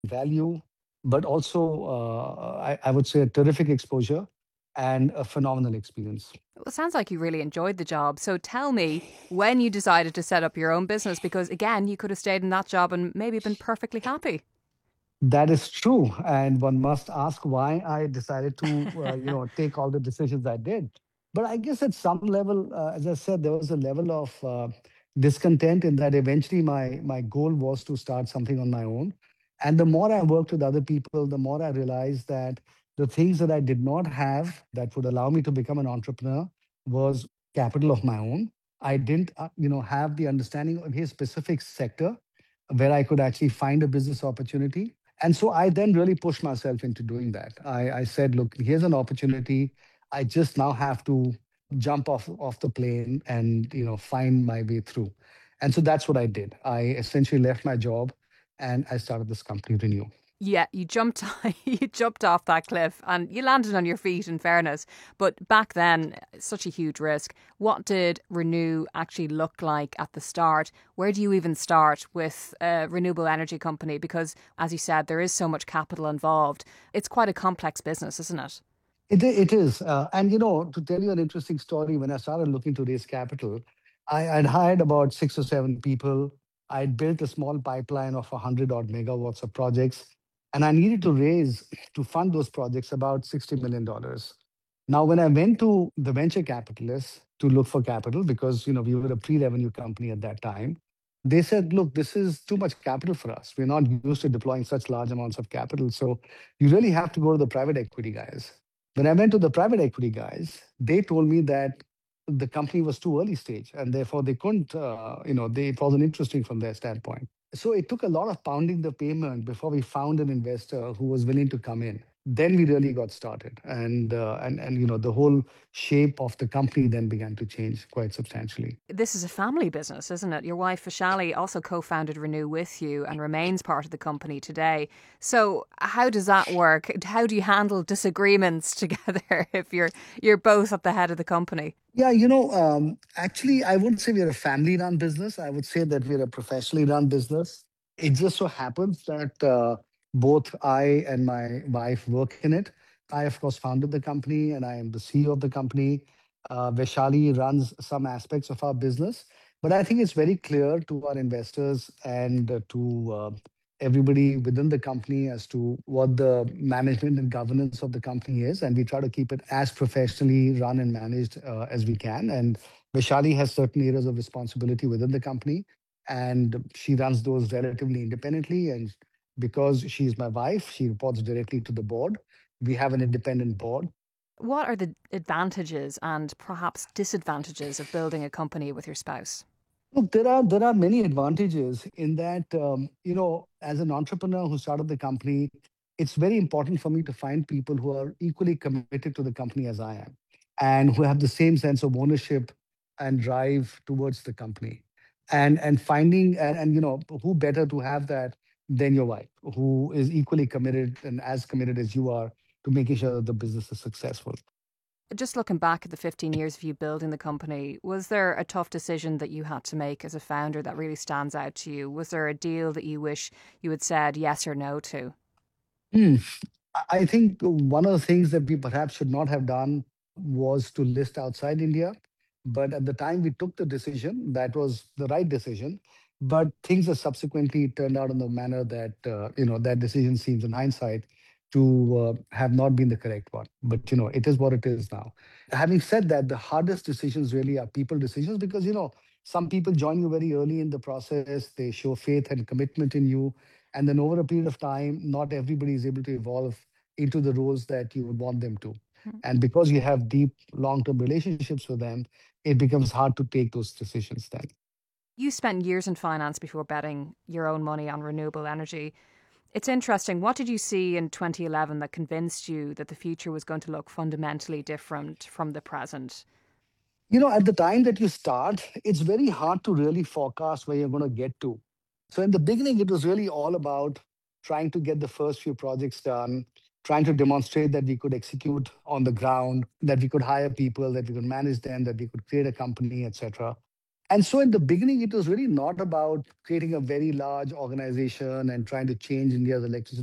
value, but also, I would say, a terrific exposure and a phenomenal experience. Well, it sounds like you really enjoyed the job. So tell me when you decided to set up your own business, because again, you could have stayed in that job and maybe been perfectly happy. That is true, and one must ask why I decided to, take all the decisions I did. But I guess at some level, as I said, there was a level of discontent in that eventually my goal was to start something on my own. And the more I worked with other people, the more I realized that the things that I did not have that would allow me to become an entrepreneur was capital of my own. I didn't, have the understanding of a specific sector where I could actually find a business opportunity. And so I then really pushed myself into doing that. I said, look, here's an opportunity. I just now have to jump off the plane and find my way through. And so that's what I did. I essentially left my job and I started this company, Renew. Yeah, you jumped you jumped off that cliff and you landed on your feet in fairness. But back then, such a huge risk. What did Renew actually look like at the start? Where do you even start with a renewable energy company? Because as you said, there is so much capital involved. It's quite a complex business, isn't it? It is. And, to tell you an interesting story, when I started looking to raise capital, I'd hired about 6 or 7 people. I'd built a small pipeline of 100 odd megawatts of projects. And I needed to raise to fund those projects about $60 million. Now, when I went to the venture capitalists to look for capital, because, we were a pre-revenue company at that time, they said, look, this is too much capital for us. We're not used to deploying such large amounts of capital. So you really have to go to the private equity guys. When I went to the private equity guys, they told me that the company was too early stage and therefore they couldn't, it wasn't interesting from their standpoint. So it took a lot of pounding the pavement before we found an investor who was willing to come in. Then we really got started, and the whole shape of the company then began to change quite substantially. This is a family business, isn't it? Your wife, Vishali, also co founded Renew with you and remains part of the company today. So, how does that work? How do you handle disagreements together if you're both at the head of the company? Yeah, actually, I wouldn't say we're a family run business. I would say that we're a professionally run business. It just so happens that both I and my wife work in it. I, of course, founded the company and I am the CEO of the company. Vaishali runs some aspects of our business. But I think it's very clear to our investors and to everybody within the company as to what the management and governance of the company is. And we try to keep it as professionally run and managed as we can. And Vaishali has certain areas of responsibility within the company, and she runs those relatively independently. And because she's my wife, she reports directly to the board. We have an independent board. What are the advantages and perhaps disadvantages of building a company with your spouse? Look, there are many advantages in that, as an entrepreneur who started the company, it's very important for me to find people who are equally committed to the company as I am, and who have the same sense of ownership and drive towards the company. And finding and who better to have that than your wife, who is equally committed and as committed as you are to making sure that the business is successful. Just looking back at the 15 years of you building the company, was there a tough decision that you had to make as a founder that really stands out to you? Was there a deal that you wish you had said yes or no to? Hmm. I think one of the things that we perhaps should not have done was to list outside India. But at the time we took the decision, that was the right decision. But things have subsequently turned out in the manner that, that decision seems in hindsight to have not been the correct one. But, it is what it is now. Having said that, the hardest decisions really are people decisions because, some people join you very early in the process. They show faith and commitment in you. And then over a period of time, not everybody is able to evolve into the roles that you would want them to. And because you have deep long term relationships with them, it becomes hard to take those decisions then. You spent years in finance before betting your own money on renewable energy. It's interesting. What did you see in 2011 that convinced you that the future was going to look fundamentally different from the present? At the time that you start, it's very hard to really forecast where you're going to get to. So, in the beginning, it was really all about trying to get the first few projects done, trying to demonstrate that we could execute on the ground, that we could hire people, that we could manage them, that we could create a company, etc. And so in the beginning, it was really not about creating a very large organization and trying to change India's electricity